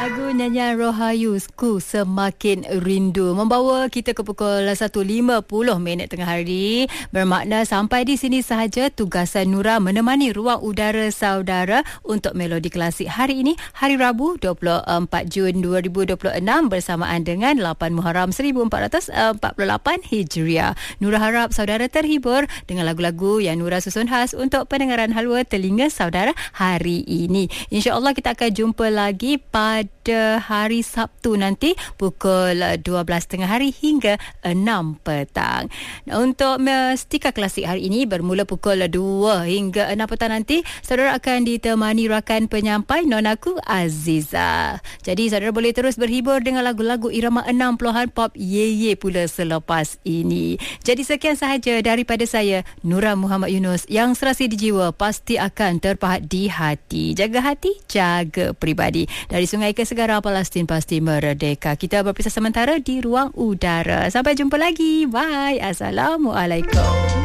Lagu nyanyian Rohayuku Semakin Rindu membawa kita ke pukul 1.50 tengah hari. Bermakna sampai di sini sahaja tugasan Nura menemani ruang udara saudara untuk Melodi Klasik hari ini, hari Rabu 24 Jun 2026 bersamaan dengan 8 Muharram 1448 Hijriah. Nura harap saudara terhibur dengan lagu-lagu yang Nura susun khas untuk pendengaran halwa telinga saudara hari ini. InsyaAllah kita akan jumpa lagi pada hari Sabtu nanti pukul 12 tengah hari hingga 6 petang. Untuk Mestika Klasik hari ini bermula pukul 2 hingga 6 petang nanti, saudara akan ditemani rakan penyampai Nonaku Aziza. Jadi saudara boleh terus berhibur dengan lagu-lagu irama 60-an pop ye pula selepas ini. Jadi sekian sahaja daripada saya, Nura Muhammad Yunus, yang serasi di jiwa pasti akan terpahat di hati. Jaga hati, jaga peribadi. Dari sungai ke segara, Palestin pasti merdeka. Kita berpisah sementara di ruang udara. Sampai jumpa lagi. Bye. Assalamualaikum.